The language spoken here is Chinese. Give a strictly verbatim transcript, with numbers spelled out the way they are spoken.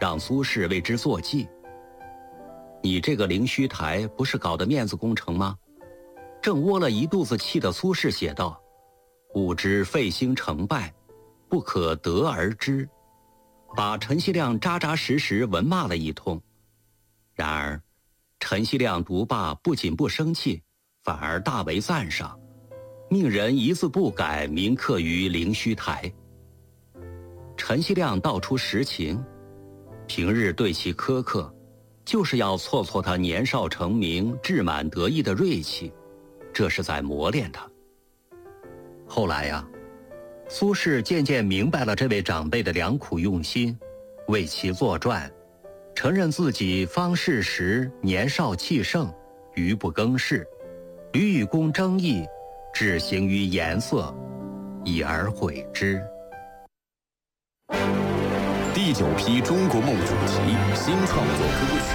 让苏轼为之作记。你这个灵虚台不是搞的面子工程吗？正窝了一肚子气的苏轼写道：吾知废兴成败，不可得而知，把陈希亮扎扎实实文骂了一通。然而陈希亮读罢不仅不生气，反而大为赞赏，命人一字不改铭刻于灵虚台。陈希亮道出实情，平日对其苛刻，就是要挫挫他年少成名、志满得意的锐气，这是在磨练他。后来呀、啊，苏轼渐渐明白了这位长辈的良苦用心，为其作传，承认自己方士时年少气盛，愚不更事，屡与公争议，只行于颜色，已而悔之。 第九批中国梦主题新创作歌曲